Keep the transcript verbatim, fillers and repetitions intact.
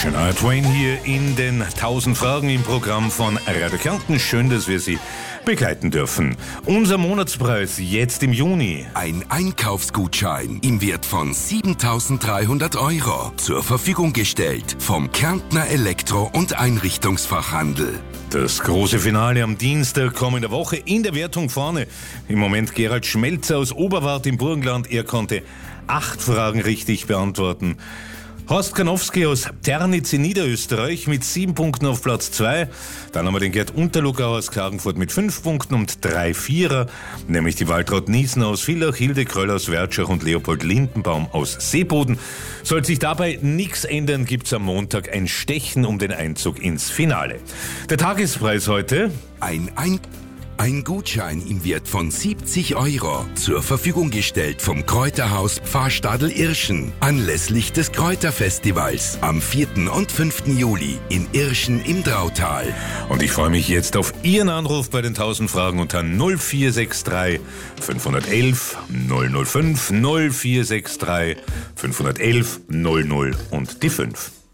Shania Twain hier in den tausend Fragen im Programm von Radio Kärnten. Schön, dass wir Sie begleiten dürfen. Unser Monatspreis jetzt im Juni. Ein Einkaufsgutschein im Wert von siebentausenddreihundert Euro zur Verfügung gestellt vom Kärntner Elektro- und Einrichtungsfachhandel. Das große Finale am Dienstag kommender Woche. In der Wertung vorne im Moment Gerald Schmelzer aus Oberwart im Burgenland. Er konnte acht Fragen richtig beantworten. Horst Kanowski aus Ternitz in Niederösterreich mit sieben Punkten auf Platz zwei. Dann haben wir den Gerd Unterlugauer aus Klagenfurt mit fünf Punkten und drei Vierer, nämlich die Waltraud Niesen aus Villach, Hilde Kröll aus Wertschach und Leopold Lindenbaum aus Seeboden. Sollte sich dabei nichts ändern, gibt's am Montag ein Stechen um den Einzug ins Finale. Der Tagespreis heute? Ein Ein Ein Gutschein im Wert von siebzig Euro zur Verfügung gestellt vom Kräuterhaus Pfarrstadel Irschen anlässlich des Kräuterfestivals am vierten und fünften Juli in Irschen im Drautal. Und ich freue mich jetzt auf Ihren Anruf bei den tausend Fragen unter null vier sechs drei fünf eins eins null null fünf null vier sechs drei fünf eins eins null null und die fünf.